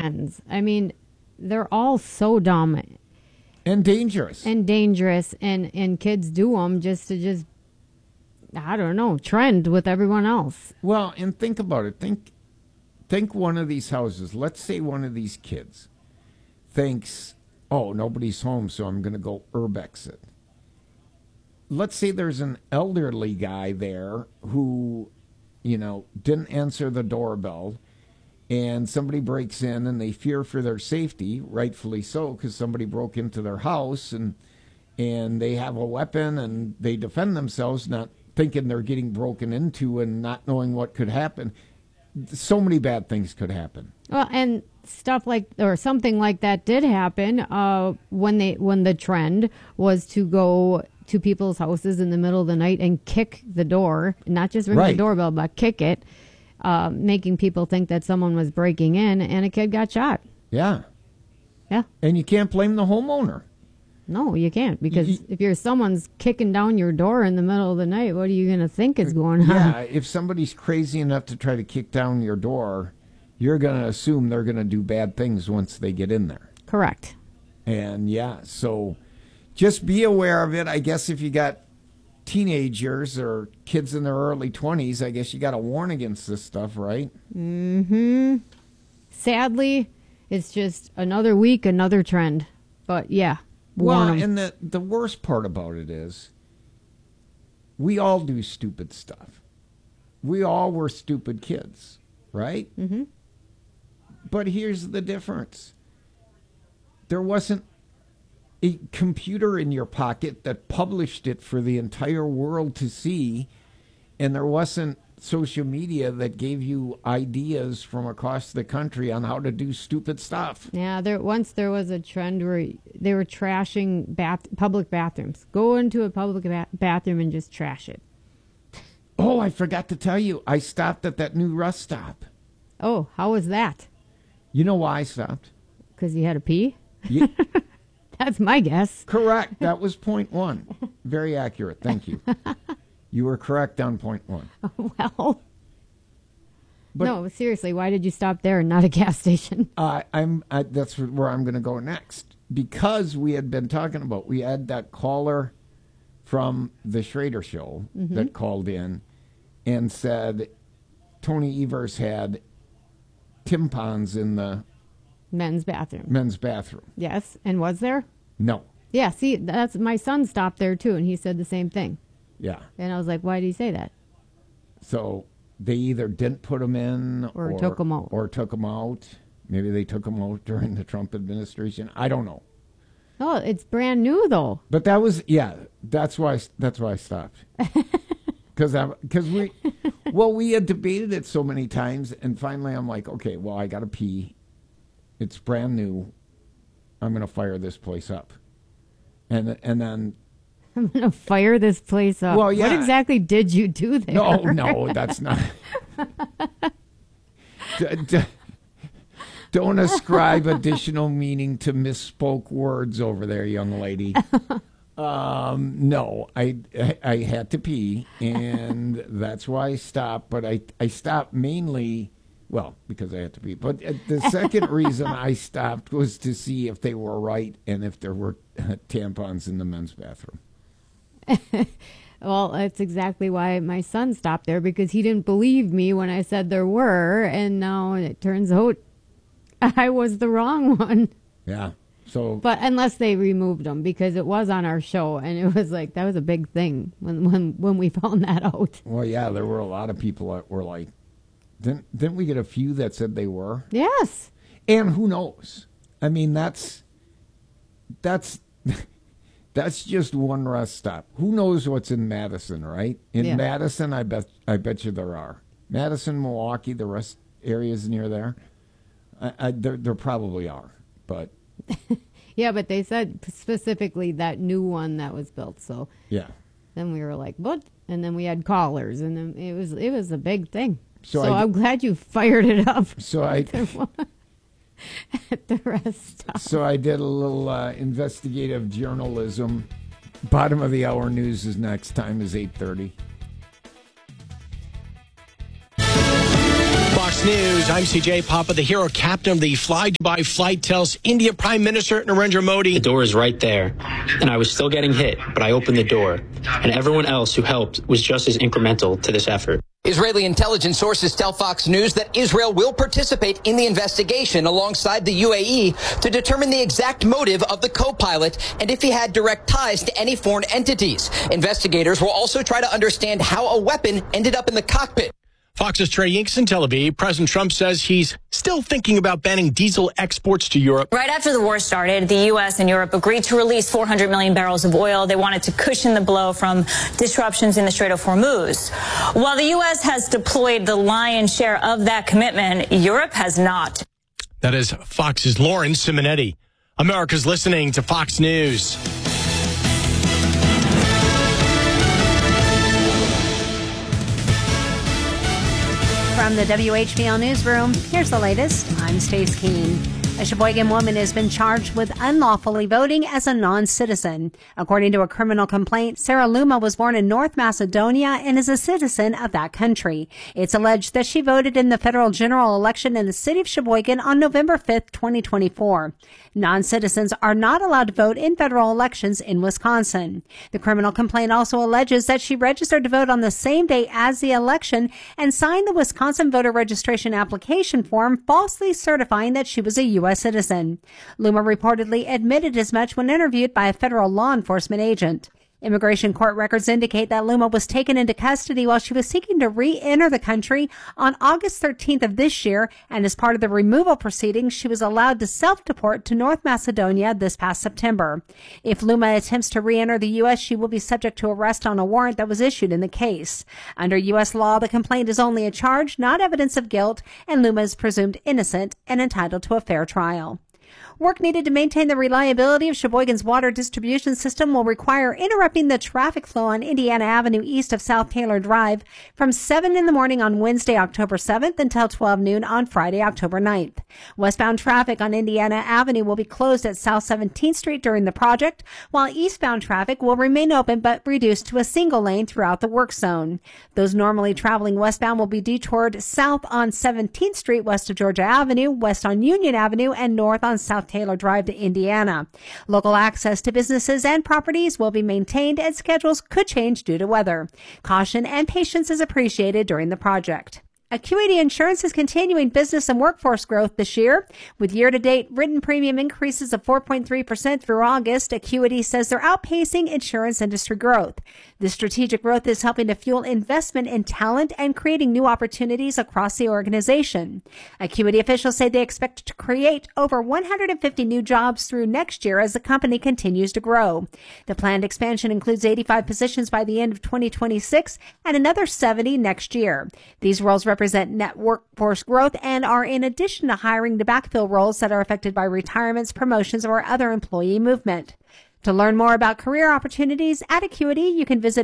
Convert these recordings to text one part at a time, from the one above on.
trends. I mean, they're all so dumb and dangerous. And kids do them just to I don't know, trend with everyone else. Well, and think about it. Think one of these houses. Let's say one of these kids thinks, oh, nobody's home, so I'm going to go urbex it. Let's say there's an elderly guy there who, didn't answer the doorbell, and somebody breaks in and they fear for their safety, rightfully so, because somebody broke into their house and they have a weapon and they defend themselves, not thinking they're getting broken into and not knowing what could happen. So many bad things could happen. Well, and something like that did happen when the trend was to go to people's houses in the middle of the night and kick the door, not just ring the doorbell, but kick it, making people think that someone was breaking in, and a kid got shot. Yeah. Yeah. And you can't blame the homeowner. No, you can't, because if someone's kicking down your door in the middle of the night, what are you going to think is going on? Yeah, if somebody's crazy enough to try to kick down your door, you're going to assume they're going to do bad things once they get in there. Correct. And so just be aware of it. I guess if you got teenagers or kids in their early 20s, I guess you got to warn against this stuff, right? Mm-hmm. Sadly, it's just another week, another trend. But yeah. Well, and the worst part about it is we all do stupid stuff. We all were stupid kids, right? Mm-hmm. But here's the difference. There wasn't a computer in your pocket that published it for the entire world to see, and there wasn't social media that gave you ideas from across the country on how to do stupid stuff. Yeah, there was a trend where they were trashing public bathrooms. Go into a public bathroom and just trash it. Oh, I forgot to tell you, I stopped at that new rest stop. Oh, how was that? You know why I stopped? Because you had to pee? Yeah. That's my guess. Correct. That was point one. Very accurate. Thank you. You were correct on point one. Well, but, no, seriously, why did you stop there and not a gas station? That's where I'm going to go next. Because we had been talking about, we had that caller from the Schrader Show that called in and said Tony Evers had tampons in the men's bathroom. Yes, and was there? No. Yeah, see, that's my son stopped there too, and he said the same thing. Yeah. And I was like, why did he say that? So they either didn't put them in or took them out. Or took them out. Maybe they took them out during the Trump administration. I don't know. Oh, it's brand new though. But that was that's why I stopped. Because we had debated it so many times, and finally I'm like, okay, well, I got to pee. It's brand new. I'm going to fire this place up. And then I'm going to fire this place up. Well, yeah. What exactly did you do there? No, that's not. Don't ascribe additional meaning to misspoke words over there, young lady. No, I had to pee, and that's why I stopped. But I stopped mainly, because I had to pee. But the second reason I stopped was to see if they were right and if there were tampons in the men's bathroom. Well, that's exactly why my son stopped there, because he didn't believe me when I said there were, and now it turns out I was the wrong one. Yeah. But unless they removed them, because it was on our show, and it was like, that was a big thing when we found that out. Well, yeah, there were a lot of people that were like, didn't we get a few that said they were? Yes. And who knows? I mean, that's just one rest stop. Who knows what's in Madison, right? In Madison, I bet you there are. Madison, Milwaukee, the rest areas near there, there probably are, but. Yeah, but they said specifically that new one that was built. So yeah. Then we were like, what? And then we had callers, and then it was a big thing. So I'm glad you fired it up. So at the rest stop. So I did a little investigative journalism. Bottom of the hour news is next. Time is 8:30. Fox News, I'm CJ Papa. The hero captain of the Fly Dubai flight tells India Prime Minister Narendra Modi. The door is right there, and I was still getting hit, but I opened the door, and everyone else who helped was just as incremental to this effort. Israeli intelligence sources tell Fox News that Israel will participate in the investigation alongside the UAE to determine the exact motive of the co-pilot and if he had direct ties to any foreign entities. Investigators will also try to understand how a weapon ended up in the cockpit. Fox's Trey Yinks in Tel Aviv. President Trump says he's still thinking about banning diesel exports to Europe. Right after the war started, the U.S. and Europe agreed to release 400 million barrels of oil. They wanted to cushion the blow from disruptions in the Strait of Hormuz. While the U.S. has deployed the lion's share of that commitment, Europe has not. That is Fox's Lauren Simonetti. America's listening to Fox News. From the WHBL Newsroom, here's the latest. I'm Stace Keene. A Sheboygan woman has been charged with unlawfully voting as a non-citizen. According to a criminal complaint, Sarah Luma was born in North Macedonia and is a citizen of that country. It's alleged that she voted in the federal general election in the city of Sheboygan on November 5th, 2024. Non-citizens are not allowed to vote in federal elections in Wisconsin. The criminal complaint also alleges that she registered to vote on the same day as the election and signed the Wisconsin voter registration application form, falsely certifying that she was a U.S. citizen. Luma reportedly admitted as much when interviewed by a federal law enforcement agent. Immigration court records indicate that Luma was taken into custody while she was seeking to re-enter the country on August 13th of this year, and as part of the removal proceedings, she was allowed to self-deport to North Macedonia this past September. If Luma attempts to re-enter the U.S., she will be subject to arrest on a warrant that was issued in the case. Under U.S. law, the complaint is only a charge, not evidence of guilt, and Luma is presumed innocent and entitled to a fair trial. Work needed to maintain the reliability of Sheboygan's water distribution system will require interrupting the traffic flow on Indiana Avenue east of South Taylor Drive from 7 in the morning on Wednesday, October 7th until 12 noon on Friday, October 9th. Westbound traffic on Indiana Avenue will be closed at South 17th Street during the project, while eastbound traffic will remain open but reduced to a single lane throughout the work zone. Those normally traveling westbound will be detoured south on 17th Street west of Georgia Avenue, west on Union Avenue, and north on South Taylor Drive to Indiana. Local access to businesses and properties will be maintained and schedules could change due to weather. Caution and patience is appreciated during the project. Acuity Insurance is continuing business and workforce growth this year. With year-to-date written premium increases of 4.3% through August, Acuity says they're outpacing insurance industry growth. This strategic growth is helping to fuel investment in talent and creating new opportunities across the organization. Acuity officials say they expect to create over 150 new jobs through next year as the company continues to grow. The planned expansion includes 85 positions by the end of 2026 and another 70 next year. These roles represent net workforce growth and are in addition to hiring to backfill roles that are affected by retirements, promotions, or other employee movement. To learn more about career opportunities at Acuity, you can visit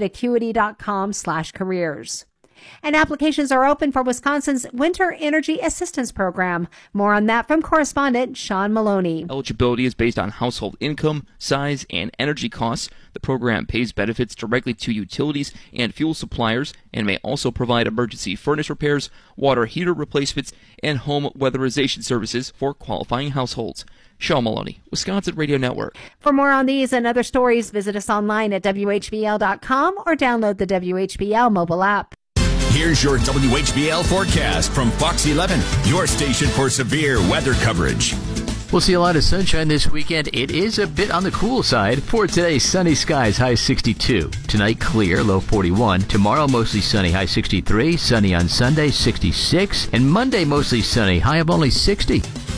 acuity.com/careers. And applications are open for Wisconsin's Winter Energy Assistance Program. More on that from correspondent Sean Maloney. Eligibility is based on household income, size, and energy costs. The program pays benefits directly to utilities and fuel suppliers and may also provide emergency furnace repairs, water heater replacements, and home weatherization services for qualifying households. Sean Maloney, Wisconsin Radio Network. For more on these and other stories, visit us online at WHBL.com or download the WHBL mobile app. Here's your WHBL forecast from Fox 11, your station for severe weather coverage. We'll see a lot of sunshine this weekend. It is a bit on the cool side. For today, sunny skies, high 62. Tonight, clear, low 41. Tomorrow, mostly sunny, high 63. Sunny on Sunday, 66. And Monday, mostly sunny, high of only 60.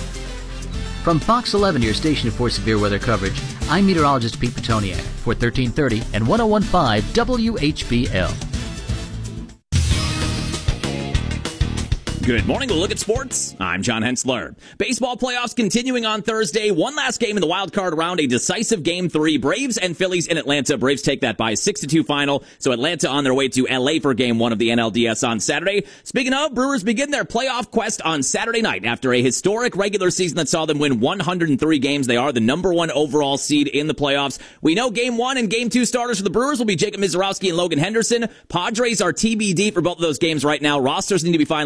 From Fox 11, your station for severe weather coverage, I'm meteorologist Pete Petoniak for 1330 and 1015 WHBL. Good morning. We'll look at sports. I'm John Hensler. Baseball playoffs continuing on Thursday. One last game in the wild card round, a decisive Game 3. Braves and Phillies in Atlanta. Braves take that by a 6-2 final. So Atlanta on their way to LA for Game 1 of the NLDS on Saturday. Speaking of, Brewers begin their playoff quest on Saturday night. After a historic regular season that saw them win 103 games, they are the number 1 overall seed in the playoffs. We know Game 1 and Game 2 starters for the Brewers will be Jacob Mizorowski and Logan Henderson. Padres are TBD for both of those games right now. Rosters need to be finalized by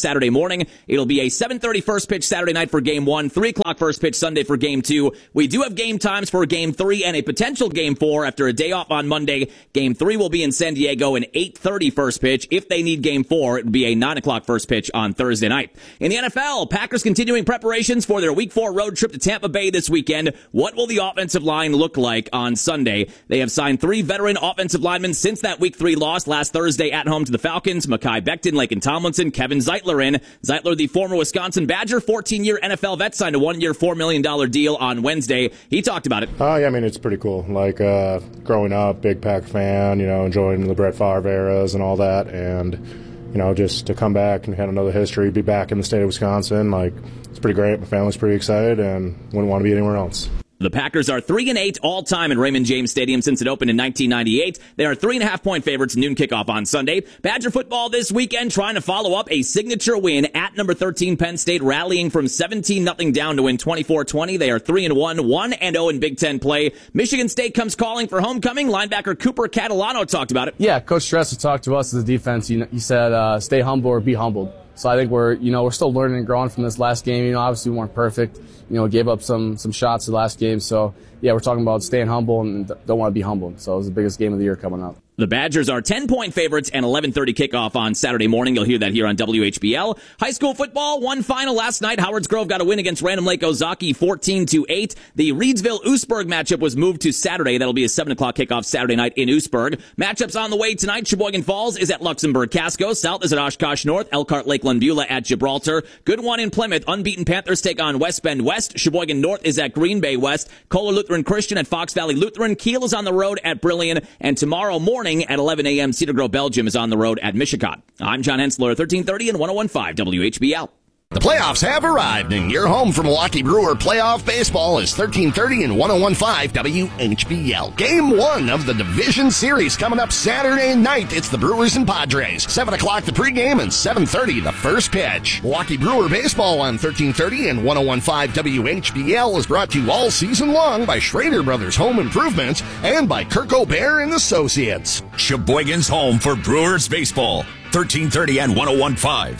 Saturday morning. It'll be a 7:30 first pitch Saturday night for Game 1, 3 o'clock first pitch Sunday for Game 2. We do have game times for Game 3 and a potential Game 4 after a day off on Monday. Game 3 will be in San Diego, an 8:30 first pitch. If they need Game 4, it would be a 9 o'clock first pitch on Thursday night. In the NFL, Packers continuing preparations for their Week 4 road trip to Tampa Bay this weekend. What will the offensive line look like on Sunday? They have signed 3 veteran offensive linemen since that Week 3 loss last Thursday at home to the Falcons. Mekhi Becton, Laken Tomlinson, Kevin Zeitler in. Zeitler, the former Wisconsin Badger, 14-year NFL vet, signed a 1-year, $4 million deal on Wednesday. He talked about it. Yeah, I mean, it's pretty cool. Like, growing up, big Pack fan, enjoying the Brett Favre eras and all that. And, just to come back and have another history, be back in the state of Wisconsin, it's pretty great. My family's pretty excited and wouldn't want to be anywhere else. The Packers are 3-8 all-time in Raymond James Stadium since it opened in 1998. They are 3.5-point favorites, noon kickoff on Sunday. Badger football this weekend trying to follow up a signature win at number 13 Penn State, rallying from 17-0 down to win 24-20. They are 3-1, 1-0 in Big Ten play. Michigan State comes calling for homecoming. Linebacker Cooper Catalano talked about it. Yeah, Coach Stress talked to us as a defense. He said, stay humble or be humbled. So I think we're still learning and growing from this last game. Obviously we weren't perfect. Gave up some shots the last game. So, yeah, we're talking about staying humble and don't want to be humbled. So it was the biggest game of the year coming up. The Badgers are 10-point favorites and 11:30 kickoff on Saturday morning. You'll hear that here on WHBL. High school football, one final last night. Howards Grove got a win against Random Lake Ozaki, 14-8. The Reedsville-Oostburg matchup was moved to Saturday. That'll be a 7 o'clock kickoff Saturday night in Oostburg. Matchups on the way tonight. Sheboygan Falls is at Luxembourg Casco. South is at Oshkosh North. Elkhart Lakeland Beulah at Gibraltar. Good one in Plymouth. Unbeaten Panthers take on West Bend West. Sheboygan North is at Green Bay West. Kohler Lutheran Christian at Fox Valley Lutheran. Kiel is on the road at Brillion. And tomorrow morning at 11 a.m., Cedar Grove Belgium is on the road at Michigan. I'm John Hensler, 1330 and 101.5 WHBL. The playoffs have arrived, and your home for Milwaukee Brewer playoff baseball is 1330 and 101.5 WHBL. Game 1 of the Division Series coming up Saturday night. It's the Brewers and Padres. 7 o'clock the pregame and 7:30 the first pitch. Milwaukee Brewer baseball on 1330 and 101.5 WHBL is brought to you all season long by Schrader Brothers Home Improvements and by Kirk O'Bear and Associates. Sheboygan's home for Brewers baseball. 1330 and 101.5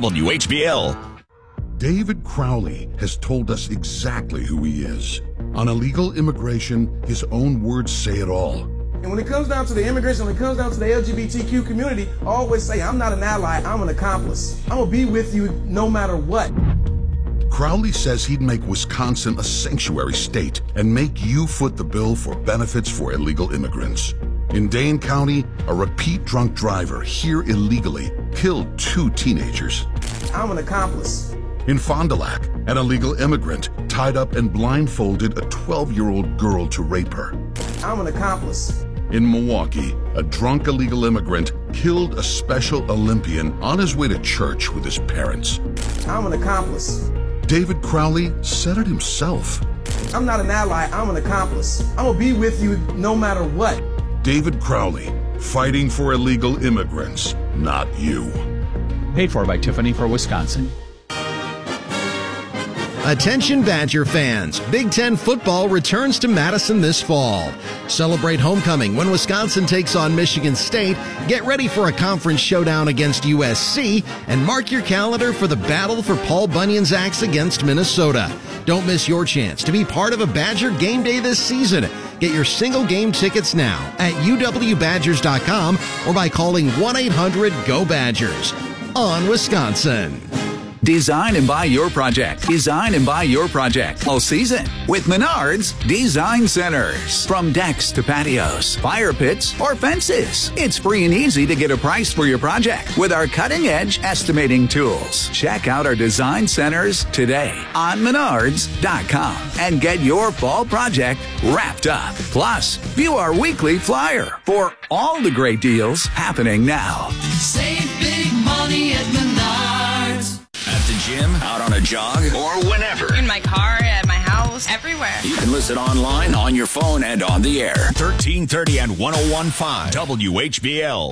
WHBL. David Crowley has told us exactly who he is. On illegal immigration, his own words say it all. And when it comes down to the immigration, when it comes down to the LGBTQ community, I always say, I'm not an ally, I'm an accomplice. I'm going to be with you no matter what. Crowley says he'd make Wisconsin a sanctuary state and make you foot the bill for benefits for illegal immigrants. In Dane County, a repeat drunk driver here illegally killed 2 teenagers. I'm an accomplice. In Fond du Lac, an illegal immigrant tied up and blindfolded a 12-year-old girl to rape her. I'm an accomplice. In Milwaukee, a drunk illegal immigrant killed a Special Olympian on his way to church with his parents. I'm an accomplice. David Crowley said it himself. I'm not an ally, I'm an accomplice. I'm going to be with you no matter what. David Crowley, fighting for illegal immigrants, not you. Paid for by Tiffany for Wisconsin. Attention Badger fans, Big Ten football returns to Madison this fall. Celebrate homecoming when Wisconsin takes on Michigan State, get ready for a conference showdown against USC, and mark your calendar for the battle for Paul Bunyan's axe against Minnesota. Don't miss your chance to be part of a Badger game day this season. Get your single game tickets now at uwbadgers.com or by calling 1-800-GO-BADGERS. On Wisconsin. Design and buy your project. Design and buy your project all season with Menards Design Centers. From decks to patios, fire pits, or fences. It's free and easy to get a price for your project with our cutting-edge estimating tools. Check out our design centers today on Menards.com and get your fall project wrapped up. Plus, view our weekly flyer for all the great deals happening now. Save big money at Menards. At the gym, out on a jog, or whenever. In my car, at my house, everywhere. You can listen online, on your phone, and on the air. 1330 and 101.5 WHBL.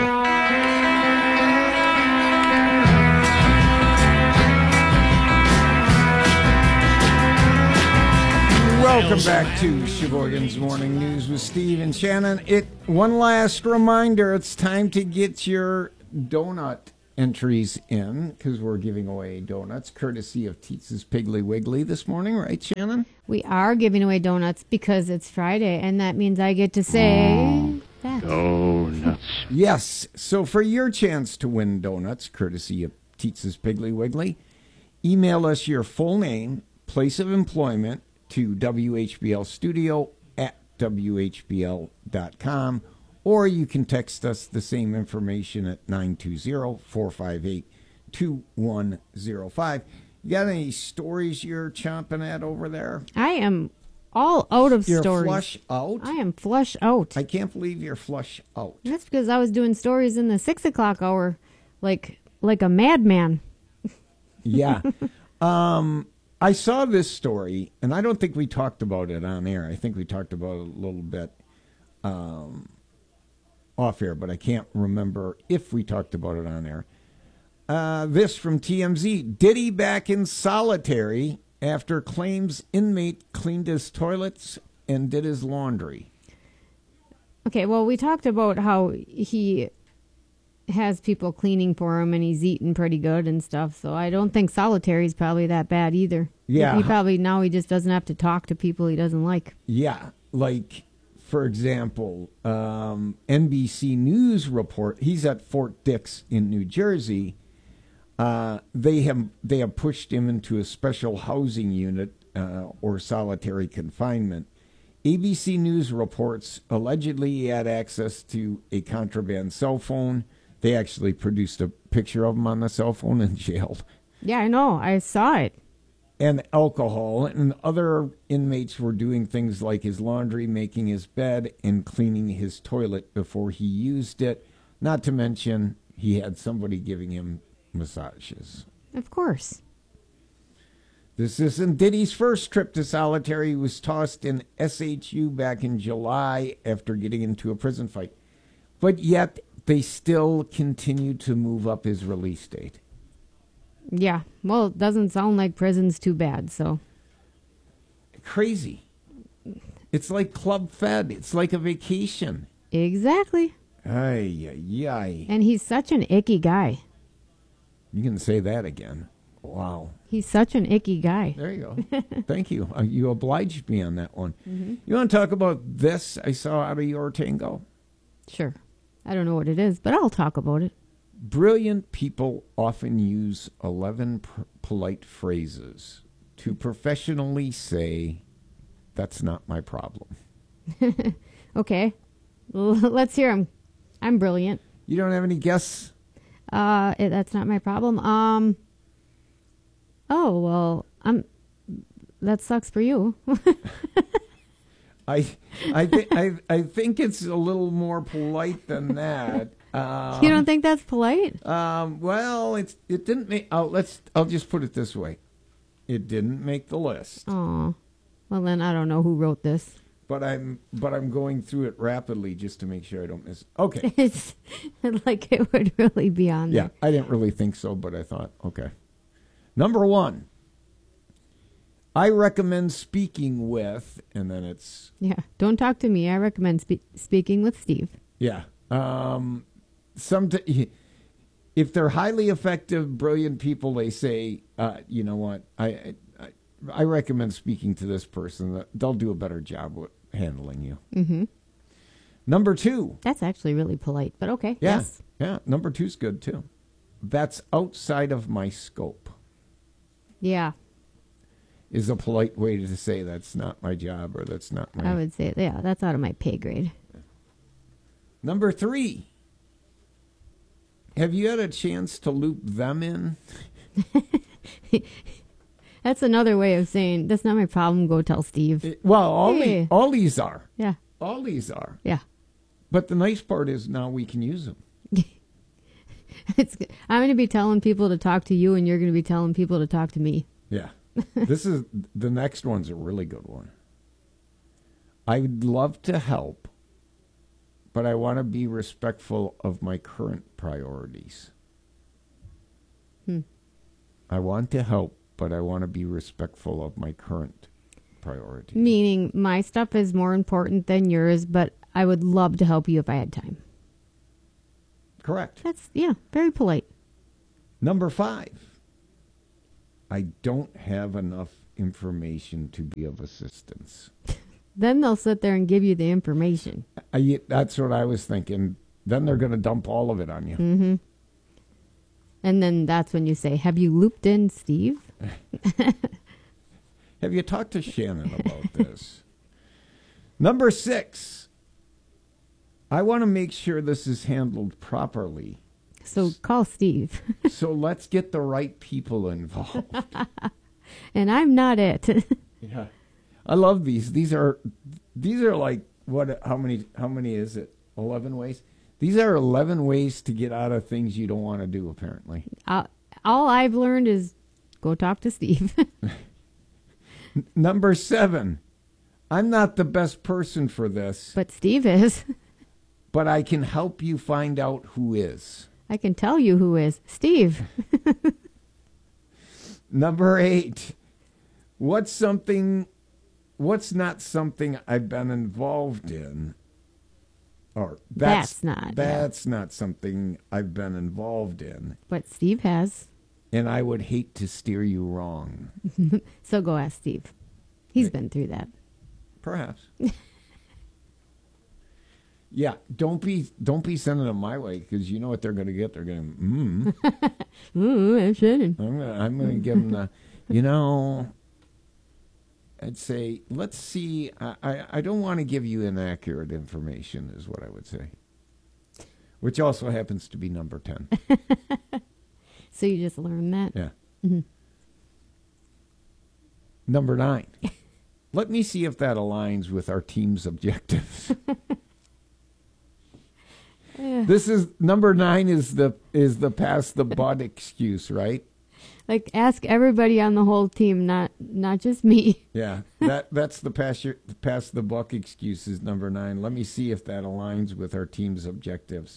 Welcome back to Sheboygan's Morning News with Steve and Shannon. One last reminder, it's time to get your donut entries in because we're giving away donuts courtesy of Teetz's Piggly Wiggly this morning, right, Shannon? We are giving away donuts because it's Friday, and that means I get to say that. Donuts. Yes. So for your chance to win donuts courtesy of Teetz's Piggly Wiggly, email us your full name, place of employment to whblstudio@whbl.com, or you can text us the same information at 920-458-2105. You got any stories you're chomping at over there? I am all out of You're stories. flush out? I am flush out. I can't believe you're flush out. That's because I was doing stories in the 6 o'clock hour like a madman. Yeah. I saw this story, and I don't think we talked about it on air. I think we talked about it a little bit off air, but I can't remember if we talked about it on air. This from TMZ. Diddy back in solitary after claims inmate cleaned his toilets and did his laundry. Okay, well, we talked about how he has people cleaning for him and he's eating pretty good and stuff, so I don't think solitary is probably that bad either. Yeah. He just doesn't have to talk to people he doesn't like. Yeah, like, for example, NBC News report, he's at Fort Dix in New Jersey. They have pushed him into a special housing unit or solitary confinement. ABC News reports allegedly he had access to a contraband cell phone. They actually produced a picture of him on the cell phone and jailed. Yeah, I know. I saw it. And alcohol. And other inmates were doing things like his laundry, making his bed, and cleaning his toilet before he used it. Not to mention, he had somebody giving him massages. Of course. This isn't Diddy's first trip to solitary. He was tossed in SHU back in July after getting into a prison fight. But yet, they still continue to move up his release date. Yeah. Well, it doesn't sound like prison's too bad, so. Crazy. It's like Club Fed. It's like a vacation. Exactly. Ay, ay, ay. And he's such an icky guy. You can say that again. Wow. He's such an icky guy. There you go. Thank you. You obliged me on that one. Mm-hmm. You want to talk about this I saw out of your tango? Sure. I don't know what it is, but I'll talk about it. Brilliant people often use 11 polite phrases to professionally say, that's not my problem. Okay. Let's hear them. I'm brilliant. You don't have any guess? That's not my problem. Oh, well, that sucks for you. I think it's a little more polite than that. You don't think that's polite? Well, it didn't make. I'll just put it this way: it didn't make the list. Oh, well then I don't know who wrote this. But I'm going through it rapidly just to make sure I don't miss it. Okay. It's like it would really be on there. Yeah, I didn't really think so, but I thought, okay. Number 1. I recommend speaking with, and then it's... Yeah, don't talk to me. I recommend speaking with Steve. Yeah. If they're highly effective, brilliant people, they say, you know what, I recommend speaking to this person. They'll do a better job with handling you. Mm-hmm. Number 2. That's actually really polite, but okay. Yeah, Yes. yeah. Number 2's good, too. That's outside of my scope. Yeah. Is a polite way to say that's not my job or that's not my... I would say, yeah, that's out of my pay grade. Number 3. Have you had a chance to loop them in? That's another way of saying, that's not my problem, go tell Steve. Well, all these are. Yeah. All these are. Yeah. But the nice part is now we can use them. I'm going to be telling people to talk to you, and you're going to be telling people to talk to me. Yeah. The next one's a really good one. I'd love to help, but I want to be respectful of my current priorities. I want to help, but I want to be respectful of my current priorities. Meaning my stuff is more important than yours, but I would love to help you if I had time. Correct. That's, yeah, very polite. Number 5, I don't have enough information to be of assistance. Then they'll sit there and give you the information. That's what I was thinking. Then they're going to dump all of it on you. Mm-hmm. And then that's when you say, have you looped in Steve? Have you talked to Shannon about this? Number 6, I want to make sure this is handled properly. So call Steve. So let's get the right people involved. And I'm not it. Yeah. I love these. These are like what? How many is it? 11 ways. These are 11 ways to get out of things you don't want to do. Apparently, all I've learned is go talk to Steve. Number 7, I'm not the best person for this, but Steve is. But I can help you find out who is. I can tell you who is Steve. Number 8, what's not something I've been involved in? Or that's not something I've been involved in. But Steve has. And I would hate to steer you wrong. So go ask Steve. He's been through that. Perhaps. Yeah, don't be sending them my way, because you know what they're going to get. They're going to, I shouldn't. I'm going to give them the, I'd say, let's see. I don't want to give you inaccurate information, is what I would say. Which also happens to be number 10. So you just learned that? Yeah. Mm-hmm. Number 9. Let me see if that aligns with our team's objectives. This is number 9 is the pass the butt excuse, right? Like, ask everybody on the whole team, not just me. Yeah, that's the pass the buck excuse is number 9. Let me see if that aligns with our team's objectives.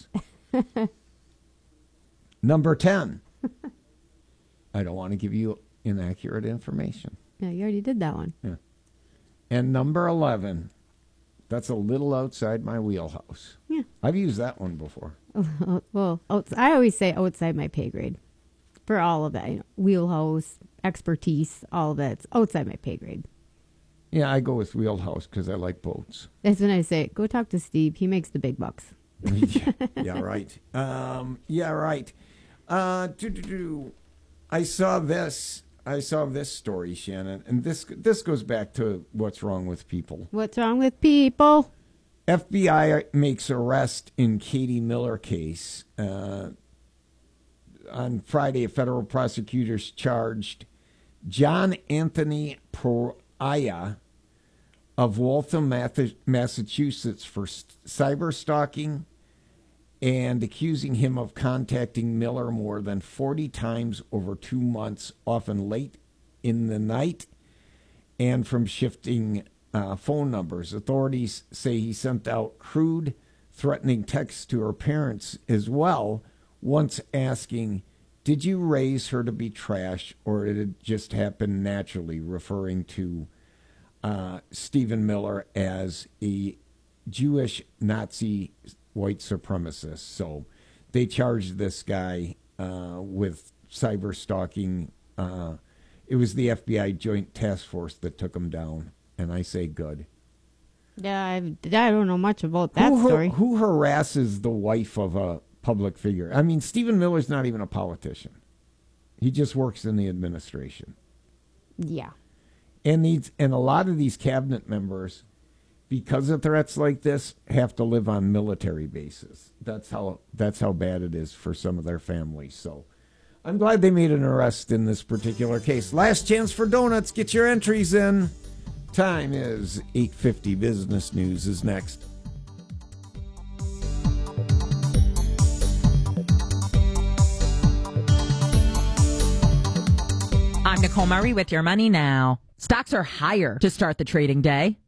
Number 10. I don't want to give you inaccurate information. Yeah, you already did that one. Yeah. And number 11. That's a little outside my wheelhouse. Yeah. I've used that one before. Well, I always say outside my pay grade. For all of that, wheelhouse, expertise, all of that. It's outside my pay grade. Yeah, I go with wheelhouse because I like boats. That's when I say, go talk to Steve. He makes the big bucks. Yeah, right. Yeah, right. I saw this story, Shannon, and this goes back to what's wrong with people. What's wrong with people? FBI makes arrest in Katie Miller case. On Friday, federal prosecutors charged John Anthony Proaya of Waltham, Massachusetts, for cyber stalking and accusing him of contacting Miller more than 40 times over 2 months, often late in the night, and from shifting phone numbers. Authorities say he sent out crude, threatening texts to her parents as well, once asking, "Did you raise her to be trash, or did it just happen naturally?" referring to Stephen Miller as a Jewish Nazi white supremacist. So they charged this guy with cyber stalking. It was the FBI Joint Task Force that took him down, and I say good. Yeah, I don't know much about that story. Who harasses the wife of a public figure? I mean, Stephen Miller's not even a politician. He just works in the administration. Yeah. And a lot of these cabinet members, because of threats like this, have to live on military bases. That's how bad it is for some of their families. So I'm glad they made an arrest in this particular case. Last chance for donuts. Get your entries in. Time is 8:50. Business News is next. I'm Nicole Murray with your money now. Stocks are higher to start the trading day.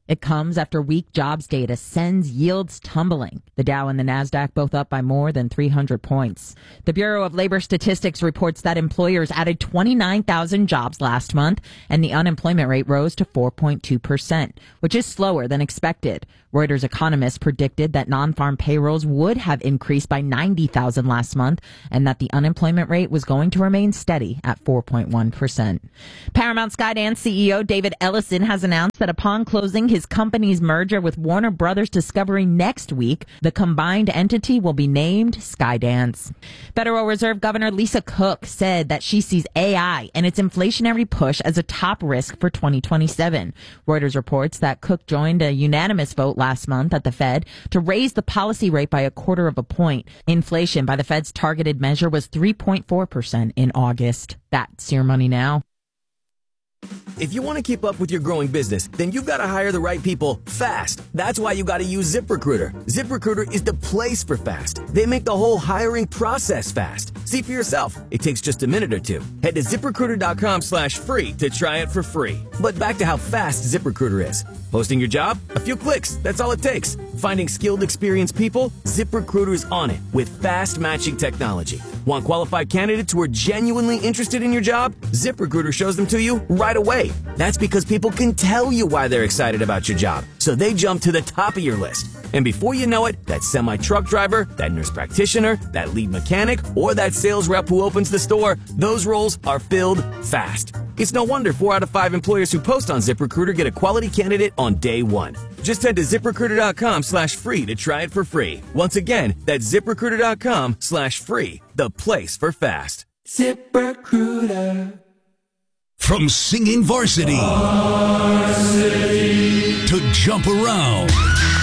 It comes after weak jobs data sends yields tumbling. The Dow and the Nasdaq both up by more than 300 points. The Bureau of Labor Statistics reports that employers added 29,000 jobs last month, and the unemployment rate rose to 4.2%, which is slower than expected. Reuters economists predicted that non-farm payrolls would have increased by 90,000 last month, and that the unemployment rate was going to remain steady at 4.1%. Paramount Skydance CEO David Ellison has announced that upon closing his company's merger with Warner Brothers Discovery next week, the combined entity will be named Skydance. Federal Reserve Governor Lisa Cook said that she sees AI and its inflationary push as a top risk for 2027. Reuters reports that Cook joined a unanimous vote last month at the Fed to raise the policy rate by 1/4 point. Inflation by the Fed's targeted measure was 3.4% in August. That's your money now. If you want to keep up with your growing business, then you've got to hire the right people fast. That's why you got to use ZipRecruiter. ZipRecruiter is the place for fast. They make the whole hiring process fast. See for yourself. It takes just a minute or two. Head to ZipRecruiter.com/free to try it for free. But back to how fast ZipRecruiter is. Posting your job? A few clicks. That's all it takes. Finding skilled, experienced people? ZipRecruiter's on it with fast matching technology. Want qualified candidates who are genuinely interested in your job? ZipRecruiter shows them to you right away. That's because people can tell you why they're excited about your job, so they jump to the top of your list. And before you know it, that semi-truck driver, that nurse practitioner, that lead mechanic, or that sales rep who opens the store, those roles are filled fast. It's no wonder 4 out of 5 employers who post on ZipRecruiter get a quality candidate on day one. Just head to ZipRecruiter.com/free to try it for free. Once again, that's ZipRecruiter.com/free, the place for fast. ZipRecruiter. From singing varsity to jump around.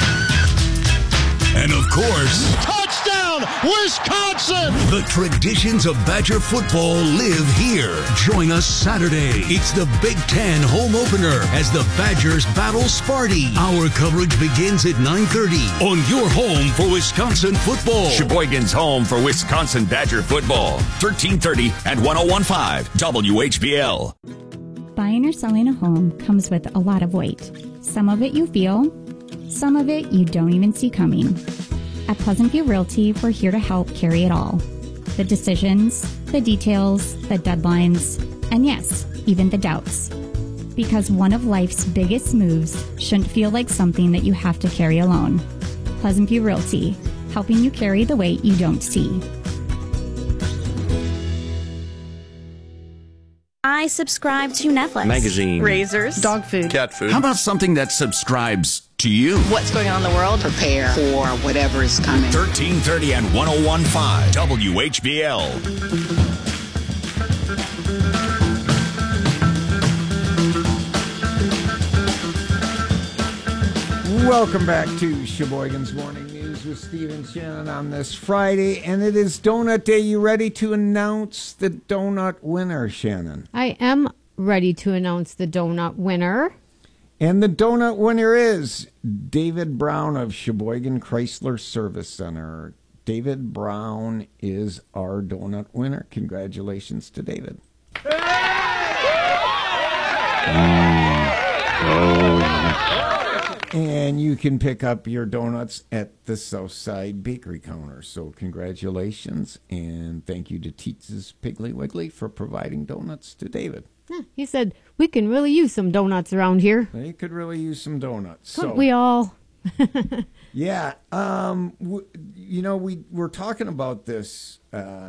And of course, Touchdown, Wisconsin! the traditions of Badger football live here. Join us Saturday. It's the Big Ten home opener as the Badgers battle Sparty. Our coverage begins at 9:30 on your home for Wisconsin football. Sheboygan's home for Wisconsin Badger football. 1330 and 101.5 WHBL. Buying or selling a home comes with a lot of weight. Some of it you feel, some of it you don't even see coming. At Pleasant View Realty, we're here to help carry it all. The decisions, the details, the deadlines, and yes, even the doubts. Because one of life's biggest moves shouldn't feel like something that you have to carry alone. Pleasant View Realty, helping you carry the weight you don't see. I subscribe to Netflix. Magazine. Razors. Dog food. Cat food. How about something that subscribes to you? What's going on in the world? Prepare for whatever is coming. 1330 and 101.5 WHBL. Welcome back to Sheboygan's Morning News with Steve and Shannon on this Friday, and it is Donut Day. You ready to announce the donut winner, Shannon? I am ready to announce the donut winner. And the donut winner is David Brown of Sheboygan Chrysler Service Center. David Brown is our donut winner. Congratulations to David. And you can pick up your donuts at the Southside Bakery counter. So congratulations, and thank you to Teets' Piggly Wiggly for providing donuts to David. He said, we can really use some donuts around here. They could really use some donuts. Couldn't we all? Yeah. We're talking about this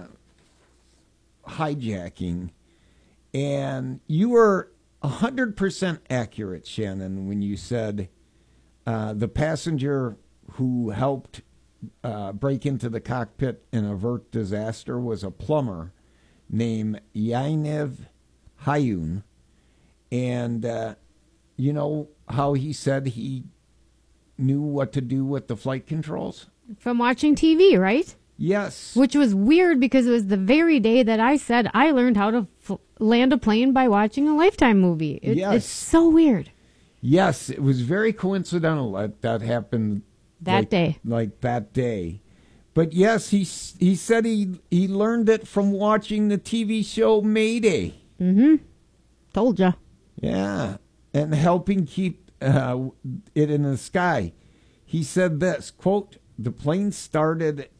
hijacking, and you were 100% accurate, Shannon, when you said the passenger who helped break into the cockpit and avert disaster was a plumber named Yaniv Hayun. And you know how he said he knew what to do with the flight controls? From watching TV, right? Yes. Which was weird because it was the very day that I said I learned how to land a plane by watching a Lifetime movie. Yes. It's so weird. Yes, it was very coincidental that happened that day. Like that day. But yes, he said he learned it from watching the TV show Mayday. Mm-hmm. Told ya. Yeah, and helping keep it in the sky. He said this, quote, the plane started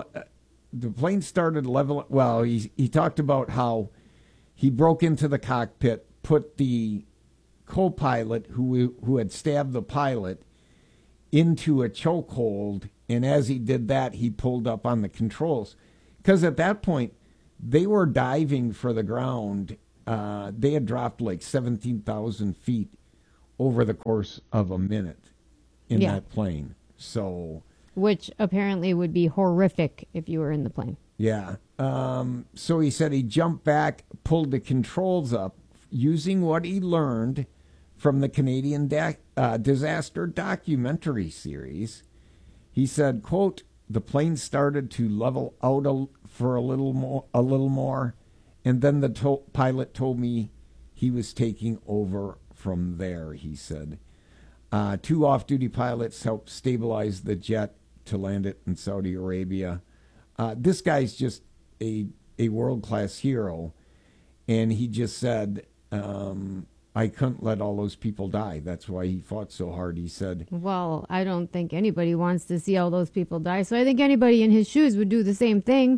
level. Well, he talked about how he broke into the cockpit, put the co-pilot who had stabbed the pilot into a chokehold, and as he did that, he pulled up on the controls. Because at that point, they were diving for the ground. They had dropped like 17,000 feet over the course of a minute in that plane. So, which apparently would be horrific if you were in the plane. Yeah. So he said he jumped back, pulled the controls up, using what he learned from the Canadian disaster documentary series. He said, quote, the plane started to level out for a little more, and then the pilot told me he was taking over from there, he said. 2 off-duty pilots helped stabilize the jet to land it in Saudi Arabia. This guy's just a world-class hero, and he just said, I couldn't let all those people die. That's why he fought so hard, he said. Well, I don't think anybody wants to see all those people die, so I think anybody in his shoes would do the same thing,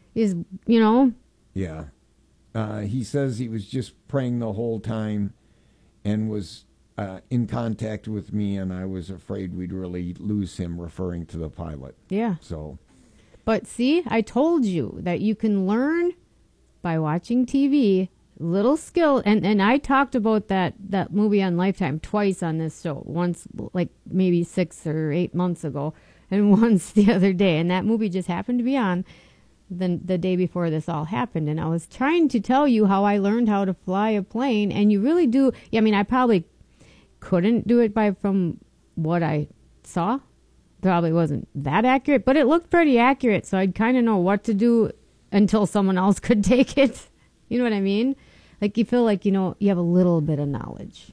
Yeah. He says he was just praying the whole time and was in contact with me, and I was afraid we'd really lose him, referring to the pilot. Yeah. So, but see, I told you that you can learn by watching TV, little skill, and I talked about that movie on Lifetime twice on this show, once like maybe 6 or 8 months ago, and once the other day, and that movie just happened to be on the day before this all happened, and I was trying to tell you how I learned how to fly a plane, and you really do. I mean, I probably couldn't do it from what I saw. Probably wasn't that accurate, but it looked pretty accurate, so I'd kind of know what to do until someone else could take it. You know what I mean? Like, you feel like, you have a little bit of knowledge.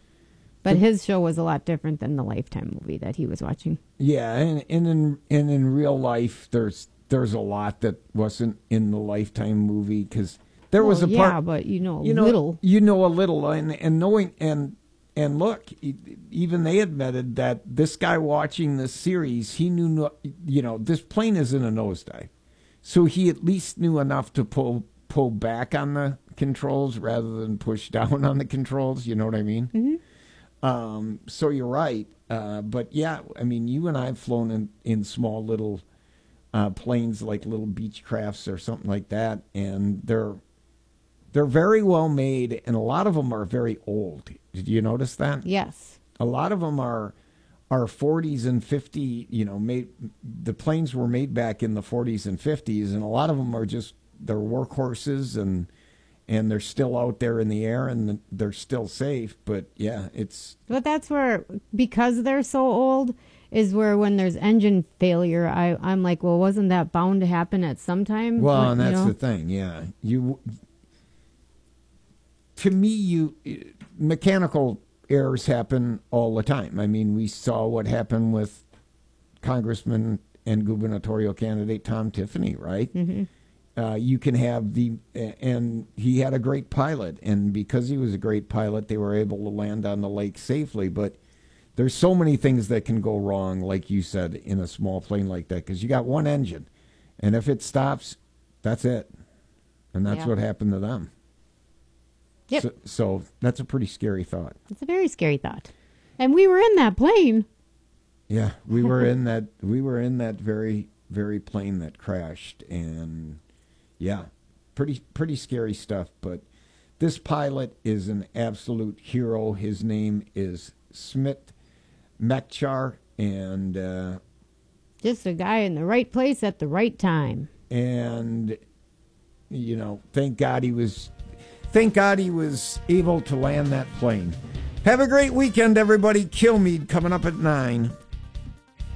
But his show was a lot different than the Lifetime movie that he was watching. Yeah, and in real life, there's a lot that wasn't in the Lifetime movie, because there was a part. Yeah, but a little. You know a little, and knowing and look, even they admitted that this guy watching this series, he knew, this plane is in a nosedive, so he at least knew enough to pull back on the controls rather than push down on the controls. You know what I mean? Mm-hmm. So you're right, but yeah, I mean, you and I have flown in small little planes, like little Beechcrafts or something like that, and they're very well made, and a lot of them are very old. Did you notice that? Yes. A lot of them are 40s and 50. Made. The planes were made back in the 40s and 50s, and a lot of them are just they're workhorses, and they're still out there in the air, and they're still safe. But yeah, But that's where, because they're so old, is where when there's engine failure, I'm like, well, wasn't that bound to happen at some time? Well, and that's the thing. Yeah, to me, mechanical errors happen all the time. I mean, we saw what happened with Congressman and gubernatorial candidate Tom Tiffany, right? Mm-hmm. You can have and he had a great pilot, and because he was a great pilot, they were able to land on the lake safely. But there's so many things that can go wrong, like you said, in a small plane like that, because you got one engine, and if it stops, that's it. And that's what happened to them. Yep. So that's a pretty scary thought. It's a very scary thought. And we were in that plane. Yeah, we were in that very, very plane that crashed, and yeah, pretty scary stuff. But this pilot is an absolute hero. His name is Smit Mekchar, and just a guy in the right place at the right time. And thank God he was able to land that plane. Have a great weekend, everybody. Kilmeade coming up at 9.